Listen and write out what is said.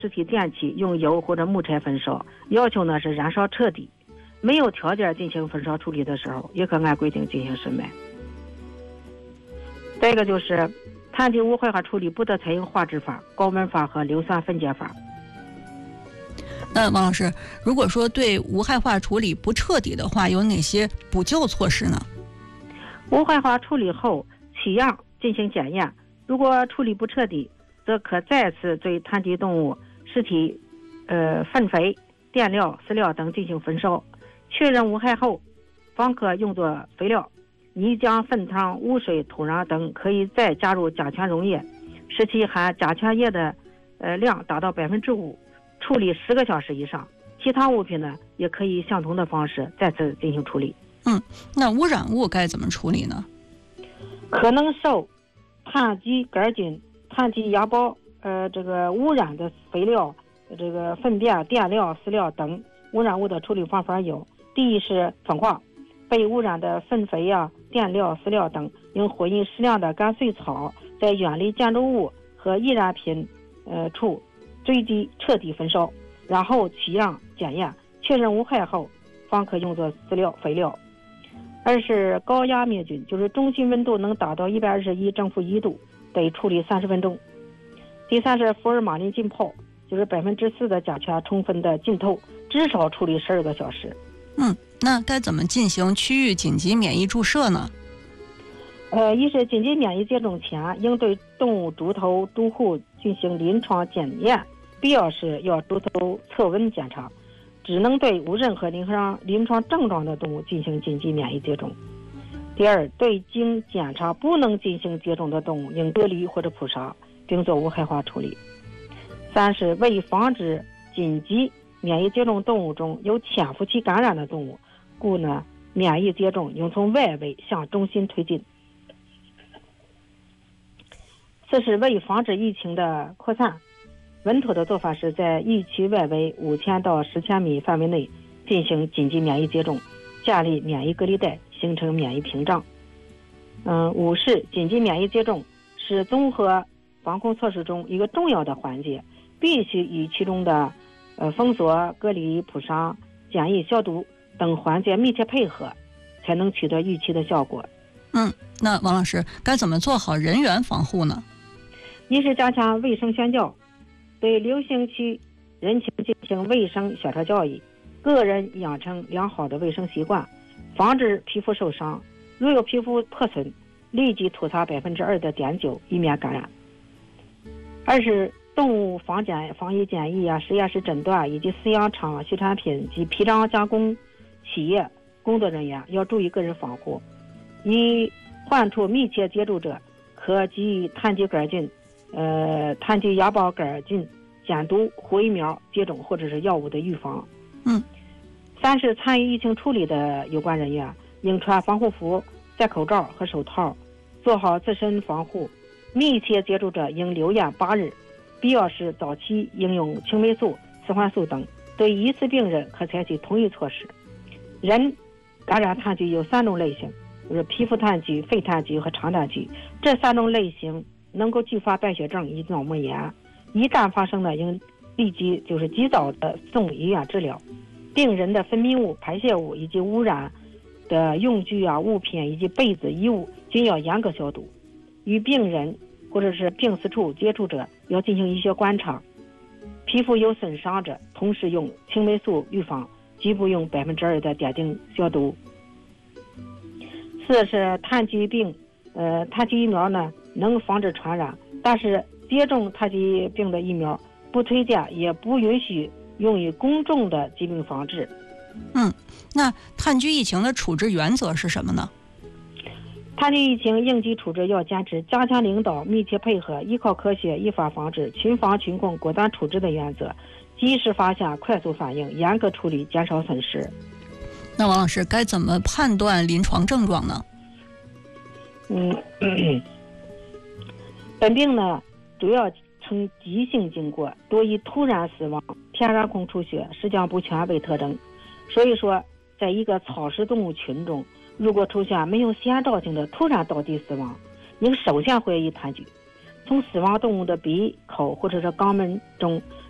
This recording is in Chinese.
尸体电器用油或者木柴焚烧，要求呢是燃烧彻底。没有条件进行焚烧处理的时候，也可按规定进行深埋。再一个就是碳基无害化处理不得采用化制法、高温法和硫酸分解法。 那王老师，如果说对无害化处理不彻底的话，有哪些补救措施呢？ 无害化处理后取样进行检验，如果处理不彻底，则可再次对碳基动物尸体、粪肥、垫料、饲料等进行焚烧，确认无害后，方可用作肥料。泥浆、粪汤、污水、土壤等可以再加入甲醛溶液，使其含甲醛液的量达到5%，处理10个小时以上。其他物品呢，也可以相同的方式再次进行处理。 那污染物该怎么处理呢？ 可能受碳基杆菌、碳基芽孢这个污染的肥料、这个粪便、垫料、饲料等污染物的处理方法有：第一是粉化，被污染的粪肥垫料、饲料等应混入适量的干碎草，在远离建筑物和易燃品处追击彻底焚烧，然后取样检验，确认无害后，方可用作饲料、肥料。二是高压灭菌，就是中心温度能达到121正负1度，得处理30分钟。第三是福尔马林浸泡，就是4%的甲醛充分的浸透，至少处理12个小时。 那该怎么进行区域紧急免疫注射呢？ 一是紧急免疫接种前，应对动物猪头、猪户进行临床检验，必要时要猪头测温检查。只能对无任何临床症状的动物进行紧急免疫接种。第二，对经检查不能进行接种的动物，应隔离或者扑杀，并做无害化处理。三是为防止紧急免疫接种动物中有潜伏期感染的动物，故呢，免疫接种应从外围向中心推进。四是为防止疫情的扩散，稳妥的做法是在疫区外围5000到10千米范围内进行紧急免疫接种，建立免疫隔离带，形成免疫屏障。五是紧急免疫接种是综合防控措施中一个重要的环节，必须与其中的封锁、隔离、扑杀、检疫、消毒等环节密切配合，才能取得预期的效果。 那王老师该怎么做好人员防护呢？ 一是加强卫生宣教，对流行区人群进行卫生宣传教育，个人养成良好的卫生习惯，防止皮肤受伤。如有皮肤破损，立即涂擦2%的碘酒，以免感染。二是动物防疫检疫实验室诊断以及饲养场、畜产品及批章加工企业工作人员要注意个人防护。与患处密切接触者，可给予碳基杆菌、碳基芽孢杆菌减毒活疫苗接种或者是药物的预防。三是参与疫情处理的有关人员应穿防护服、戴口罩和手套，做好自身防护。密切接触者应留院8日，必要时早期应用青霉素、雌焕素等。对疑似病人可采取同一措施。人感染炭疽有3种类型，就是皮肤炭疽、肺炭疽和肠炭疽。这3种类型能够继发败血症以及脑膜炎，一旦发生呢，应立即及早的送医院治疗。病人的分泌物、排泄物以及污染的用具物品以及被子、衣物均要严格消毒。与病人或者是病死处接触者要进行医学观察，皮肤有损伤者，同时用青霉素预防，局部用2%的碘酊消毒。四是炭疽病，炭疽疫苗呢能防治传染，但是接种炭疽病的疫苗不推荐也不允许用于公众的疾病防治。 那炭疽疫情的处置原则是什么呢？ 炭疽疫情应急处置要坚持加强领导、密切配合、依靠科学、依法防治、群防群控、果断处置的原则，及时发现、快速反应、严格处理，减少损失。 那王老师该怎么判断临床症状呢？ 本病呢主要呈急性经过，多以突然死亡、天然空出血、视僵不全为特征。所以说，在一个草食动物群中，如果出现没有先兆性的突然倒地死亡，应首先怀疑炭疽。从死亡动物的鼻、口或者是肛门中